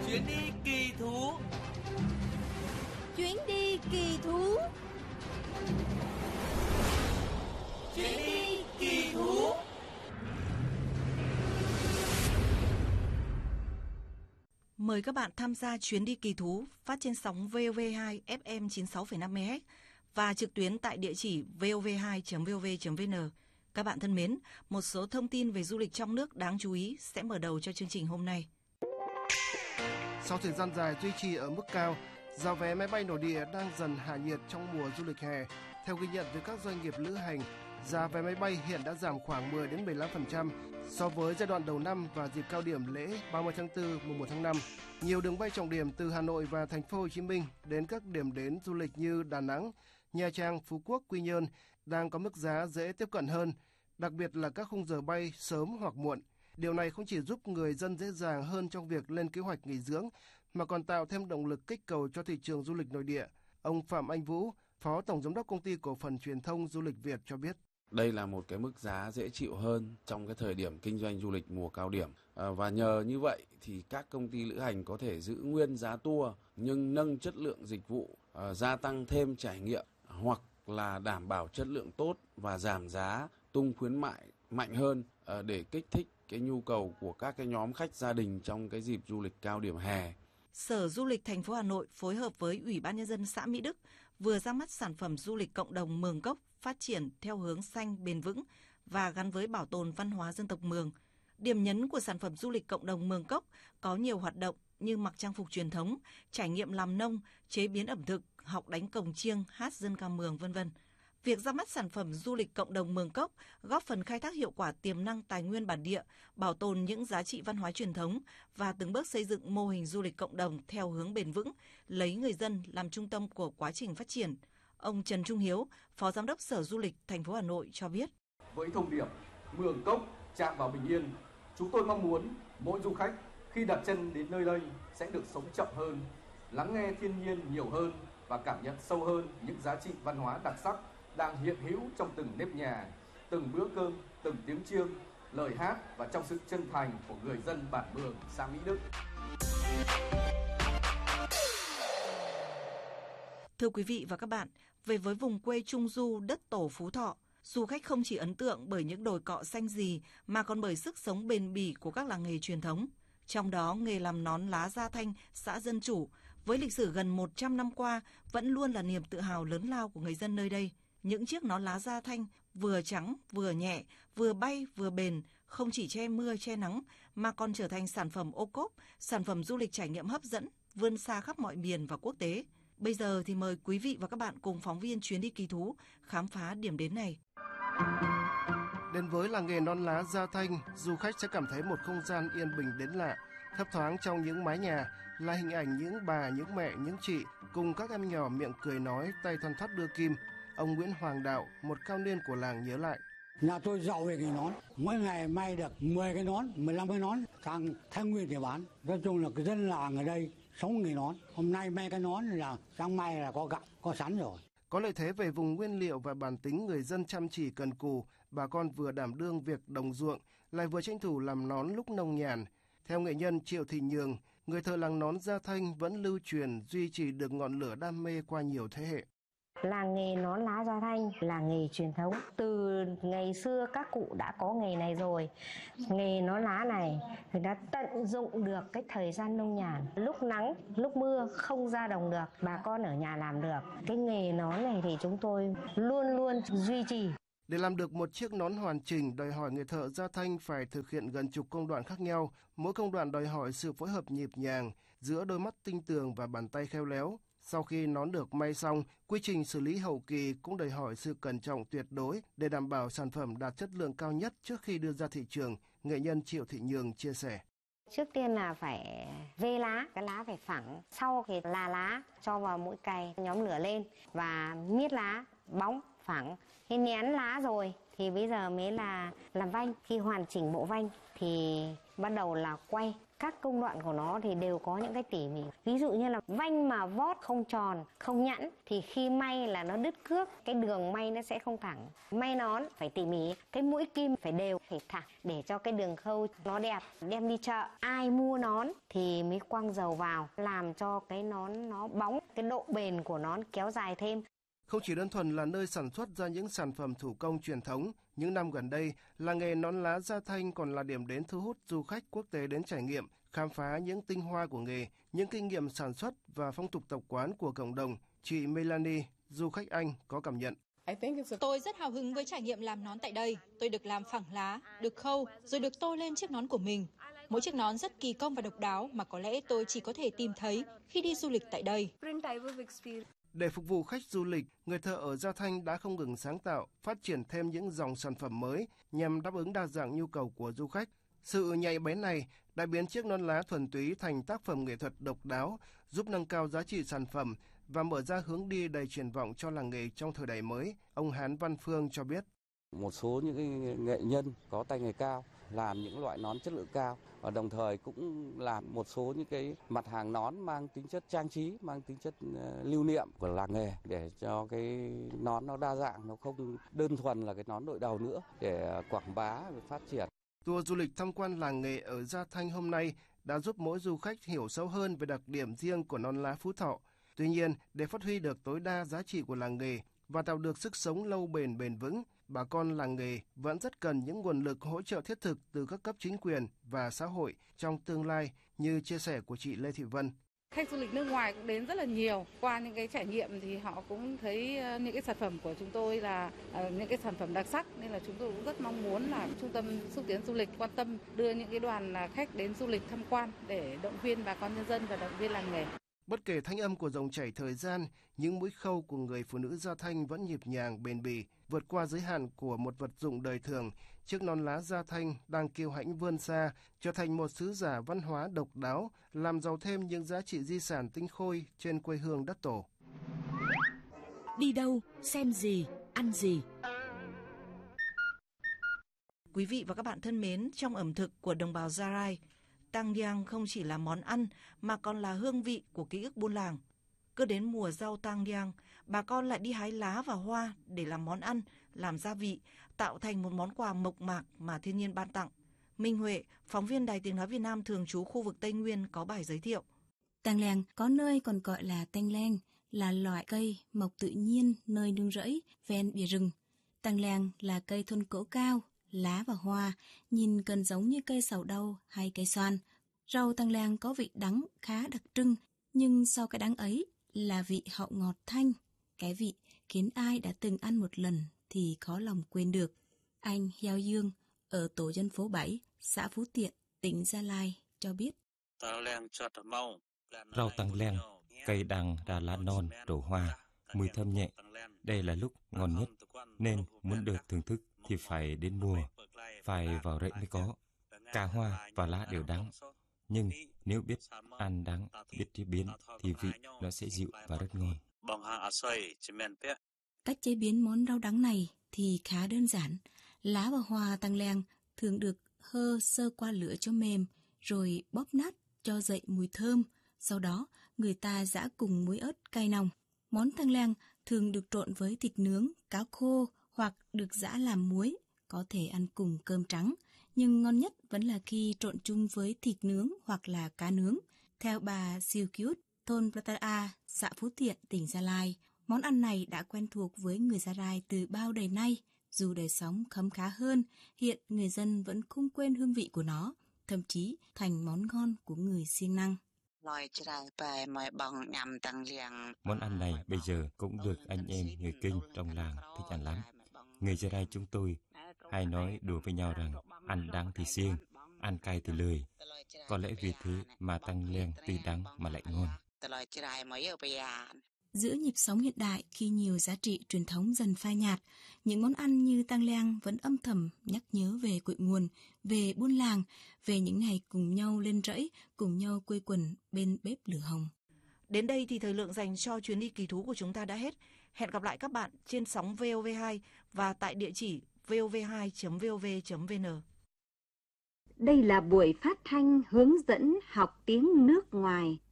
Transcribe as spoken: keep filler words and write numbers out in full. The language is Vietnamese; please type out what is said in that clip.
Chuyến đi kỳ thú. Chuyến đi kỳ thú. Chuyến đi kỳ thú. Mời các bạn tham gia chuyến đi kỳ thú phát trên sóng vê o vê hai ép em chín mươi sáu phẩy năm mê ga héc và trực tuyến tại địa chỉ vov hai chấm vov chấm vn. Các bạn thân mến, một số thông tin về du lịch trong nước đáng chú ý sẽ mở đầu cho chương trình hôm nay. Sau thời gian dài duy trì ở mức cao, giá vé máy bay nội địa đang dần hạ nhiệt trong mùa du lịch hè. Theo ghi nhận từ các doanh nghiệp lữ hành, giá vé máy bay hiện đã giảm khoảng mười đến mười lăm phần trăm so với giai đoạn đầu năm và dịp cao điểm lễ ba mươi tháng tư, mùng một tháng năm. Nhiều đường bay trọng điểm từ Hà Nội và Thành phố Hồ Chí Minh đến các điểm đến du lịch như Đà Nẵng, Nha Trang, Phú Quốc, Quy Nhơn đang có mức giá dễ tiếp cận hơn, đặc biệt là các khung giờ bay sớm hoặc muộn. Điều này không chỉ giúp người dân dễ dàng hơn trong việc lên kế hoạch nghỉ dưỡng, mà còn tạo thêm động lực kích cầu cho thị trường du lịch nội địa. Ông Phạm Anh Vũ, Phó Tổng Giám đốc Công ty Cổ phần Truyền thông Du lịch Việt cho biết. Đây là một cái mức giá dễ chịu hơn trong cái thời điểm kinh doanh du lịch mùa cao điểm. À, và nhờ như vậy thì các công ty lữ hành có thể giữ nguyên giá tour nhưng nâng chất lượng dịch vụ, à, gia tăng thêm trải nghiệm hoặc là đảm bảo chất lượng tốt và giảm giá, tung khuyến mại mạnh hơn à, để kích thích cái nhu cầu của các cái nhóm khách gia đình trong cái dịp du lịch cao điểm hè. Sở Du lịch thành phố Hà Nội phối hợp với Ủy ban Nhân dân xã Mỹ Đức vừa ra mắt sản phẩm du lịch cộng đồng Mường Cốc phát triển theo hướng xanh bền vững và gắn với bảo tồn văn hóa dân tộc Mường. Điểm nhấn của sản phẩm du lịch cộng đồng Mường Cốc có nhiều hoạt động như mặc trang phục truyền thống, trải nghiệm làm nông, chế biến ẩm thực, học đánh cồng chiêng, hát dân ca Mường, vân vân. Việc ra mắt sản phẩm du lịch cộng đồng Mường Cốc góp phần khai thác hiệu quả tiềm năng tài nguyên bản địa, bảo tồn những giá trị văn hóa truyền thống và từng bước xây dựng mô hình du lịch cộng đồng theo hướng bền vững, lấy người dân làm trung tâm của quá trình phát triển. Ông Trần Trung Hiếu, Phó Giám đốc Sở Du lịch thành phố Hà Nội cho biết. Với thông điệp Mường Cốc chạm vào bình yên, chúng tôi mong muốn mỗi du khách khi đặt chân đến nơi đây sẽ được sống chậm hơn, lắng nghe thiên nhiên nhiều hơn và cảm nhận sâu hơn những giá trị văn hóa đặc sắc đang hiện hữu trong từng nếp nhà, từng bữa cơm, từng tiếng chiêng, lời hát và trong sự chân thành của người dân bản Mường, xã Mỹ Đức. Thưa quý vị và các bạn, về với vùng quê Trung Du đất tổ Phú Thọ, du khách không chỉ ấn tượng bởi những đồi cọ xanh rì mà còn bởi sức sống bền bỉ của các làng nghề truyền thống. Trong đó, nghề làm nón lá Gia Thanh, xã Dân Chủ, với lịch sử gần một trăm năm qua, vẫn luôn là niềm tự hào lớn lao của người dân nơi đây. Những chiếc nón lá Gia Thanh vừa trắng, vừa nhẹ, vừa bay, vừa bền, không chỉ che mưa, che nắng, mà còn trở thành sản phẩm ô cốp, sản phẩm du lịch trải nghiệm hấp dẫn, vươn xa khắp mọi miền và quốc tế. Bây giờ thì mời quý vị và các bạn cùng phóng viên chuyến đi kỳ thú khám phá điểm đến này. Đến với làng nghề nón lá Gia Thanh, du khách sẽ cảm thấy một không gian yên bình đến lạ. Thấp thoáng trong những mái nhà là hình ảnh những bà, những mẹ, những chị cùng các em nhỏ miệng cười nói, tay thoăn thoắt đưa kim. Ông Nguyễn Hoàng Đạo, một cao niên của làng nhớ lại. Nhà tôi giàu về cái nón, mỗi ngày may được mười cái nón, mười lăm cái nón, sang Thái Nguyên để bán. Nói chung là cái dân làng ở đây sống nghề nón. Hôm nay may cái nón là sáng mai là có gạo, có sẵn rồi. Có lợi thế về vùng nguyên liệu và bản tính người dân chăm chỉ cần cù, bà con vừa đảm đương việc đồng ruộng, lại vừa tranh thủ làm nón lúc nông nhàn. Theo nghệ nhân Triệu Thị Nhường, người thợ làng nón Gia Thanh vẫn lưu truyền, duy trì được ngọn lửa đam mê qua nhiều thế hệ. Làng nghề nón lá Gia Thanh là nghề truyền thống. Từ ngày xưa các cụ đã có nghề này rồi. Nghề nón lá này thì đã tận dụng được cái thời gian nông nhàn. Lúc nắng, lúc mưa không ra đồng được, bà con ở nhà làm được. Cái nghề nón này thì chúng tôi luôn luôn duy trì. Để làm được một chiếc nón hoàn chỉnh, đòi hỏi người thợ Gia Thanh phải thực hiện gần chục công đoạn khác nhau. Mỗi công đoạn đòi hỏi sự phối hợp nhịp nhàng giữa đôi mắt tinh tường và bàn tay khéo léo. Sau khi nón được may xong, quy trình xử lý hậu kỳ cũng đòi hỏi sự cẩn trọng tuyệt đối để đảm bảo sản phẩm đạt chất lượng cao nhất trước khi đưa ra thị trường, nghệ nhân Triệu Thị Nhường chia sẻ. Trước tiên là phải vê lá, cái lá phải phẳng. Sau thì là lá, cho vào mũi cày, nhóm lửa lên và miết lá, bóng, phẳng. Khi nén lá rồi thì bây giờ mới là làm vanh. Khi hoàn chỉnh bộ vanh thì bắt đầu là quay. Các công đoạn của nó thì đều có những cái tỉ mỉ. Ví dụ như là vanh mà vót không tròn, không nhẵn thì khi may là nó đứt cước, cái đường may nó sẽ không thẳng. May nón phải tỉ mỉ, cái mũi kim phải đều, phải thẳng để cho cái đường khâu nó đẹp. Đem đi chợ, ai mua nón thì mới quăng dầu vào, làm cho cái nón nó bóng, cái độ bền của nón kéo dài thêm. Không chỉ đơn thuần là nơi sản xuất ra những sản phẩm thủ công truyền thống, những năm gần đây, làng nghề nón lá Gia Thanh còn là điểm đến thu hút du khách quốc tế đến trải nghiệm, khám phá những tinh hoa của nghề, những kinh nghiệm sản xuất và phong tục tập quán của cộng đồng. Chị Melanie, du khách Anh, có cảm nhận. Tôi rất hào hứng với trải nghiệm làm nón tại đây. Tôi được làm phẳng lá, được khâu, rồi được tô lên chiếc nón của mình. Mỗi chiếc nón rất kỳ công và độc đáo mà có lẽ tôi chỉ có thể tìm thấy khi đi du lịch tại đây. Để phục vụ khách du lịch, người thợ ở Gia Thanh đã không ngừng sáng tạo, phát triển thêm những dòng sản phẩm mới nhằm đáp ứng đa dạng nhu cầu của du khách. Sự nhạy bén này đã biến chiếc nón lá thuần túy thành tác phẩm nghệ thuật độc đáo, giúp nâng cao giá trị sản phẩm và mở ra hướng đi đầy triển vọng cho làng nghề trong thời đại mới. Ông Hán Văn Phương cho biết. Một số những nghệ nhân có tay nghề cao làm những loại nón chất lượng cao và đồng thời cũng làm một số những cái mặt hàng nón mang tính chất trang trí, mang tính chất lưu niệm của làng nghề để cho cái nón nó đa dạng, nó không đơn thuần là cái nón đội đầu nữa, để quảng bá và phát triển. Tour du lịch tham quan làng nghề ở Gia Thanh hôm nay đã giúp mỗi du khách hiểu sâu hơn về đặc điểm riêng của nón lá Phú Thọ. Tuy nhiên, để phát huy được tối đa giá trị của làng nghề và tạo được sức sống lâu bền bền vững, bà con làng nghề vẫn rất cần những nguồn lực hỗ trợ thiết thực từ các cấp chính quyền và xã hội trong tương lai, như chia sẻ của chị Lê Thị Vân. Khách du lịch nước ngoài cũng đến rất là nhiều. Qua những cái trải nghiệm thì họ cũng thấy những cái sản phẩm của chúng tôi là những cái sản phẩm đặc sắc, nên là chúng tôi cũng rất mong muốn là trung tâm xúc tiến du lịch quan tâm đưa những cái đoàn khách đến du lịch tham quan để động viên bà con nhân dân và động viên làng nghề. Bất kể thanh âm của dòng chảy thời gian, những mũi khâu của người phụ nữ Gia Thanh vẫn nhịp nhàng bền bỉ, vượt qua giới hạn của một vật dụng đời thường. Chiếc nón lá Gia Thanh đang kiêu hãnh vươn xa, trở thành một sứ giả văn hóa độc đáo, làm giàu thêm những giá trị di sản tinh khôi trên quê hương đất tổ. Đi đâu, xem gì, ăn gì. Quý vị và các bạn thân mến, trong ẩm thực của đồng bào Gia Rai, Tang Điang không chỉ là món ăn mà còn là hương vị của ký ức buôn làng. Cứ đến mùa rau Tang Điang, bà con lại đi hái lá và hoa để làm món ăn, làm gia vị, tạo thành một món quà mộc mạc mà thiên nhiên ban tặng. Minh Huệ, phóng viên Đài Tiếng Nói Việt Nam thường trú khu vực Tây Nguyên có bài giới thiệu. Tang Leng có nơi còn gọi là tang leng, là loại cây mọc tự nhiên nơi nương rẫy ven bìa rừng. Tang Leng là cây thuần cổ cao, lá và hoa nhìn gần giống như cây sầu đau hay cây xoan. Rau Tang Leng có vị đắng khá đặc trưng, nhưng sau cái đắng ấy là vị hậu ngọt thanh. Cái vị khiến ai đã từng ăn một lần thì khó lòng quên được. Anh Heo Dương ở tổ dân phố bảy, xã Phú Tiện, tỉnh Gia Lai cho biết. Rau Tang Leng, cây đằng đà lá non, trổ hoa, mùi thơm nhẹ. Đây là lúc ngon nhất, nên muốn được thưởng thức thì phải đến mùa, phải vào rẫy mới có. Cả hoa và lá đều đắng, nhưng nếu biết ăn đắng, biết chế biến thì vị nó sẽ dịu và rất ngon. Cách chế biến món rau đắng này thì khá đơn giản. Lá và hoa Tang Leng thường được hơ sơ qua lửa cho mềm, rồi bóp nát cho dậy mùi thơm. Sau đó, người ta giã cùng muối ớt cay nồng. Món Tang Leng thường được trộn với thịt nướng, cá khô hoặc được giã làm muối, có thể ăn cùng cơm trắng. Nhưng ngon nhất vẫn là khi trộn chung với thịt nướng hoặc là cá nướng. Theo bà Siêu Kiút, thôn Plata, xã Phú Thiện, tỉnh Gia Lai, món ăn này đã quen thuộc với người Gia Rai từ bao đời nay. Dù đời sống khấm khá hơn, hiện người dân vẫn không quên hương vị của nó, thậm chí thành món ngon của người siêng năng. Món ăn này bây giờ cũng được anh em người Kinh trong làng thích ăn lắm. Người Gia Rai chúng tôi hay nói đùa với nhau rằng ăn đắng thì siêng, ăn cay thì lười. Có lẽ vì thế mà Tang Leng tuy đắng mà lại ngon. Giữa nhịp sống hiện đại, khi nhiều giá trị truyền thống dần phai nhạt, những món ăn như Tang Leng vẫn âm thầm nhắc nhớ về cội nguồn, về buôn làng, về những ngày cùng nhau lên rẫy, cùng nhau quây quần bên bếp lửa hồng. Đến đây thì thời lượng dành cho chuyến đi kỳ thú của chúng ta đã hết. Hẹn gặp lại các bạn trên sóng vê o vê hai và tại địa chỉ vê o vê hai chấm vê o vê chấm vê en. Đây là buổi phát thanh hướng dẫn học tiếng nước ngoài